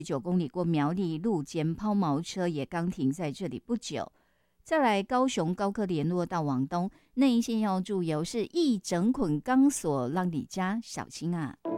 9公里过苗栗路肩抛锚车也刚停在这里不久。再来，高雄高科联络到往东，内线要注意是一整捆钢索让你家小心啊。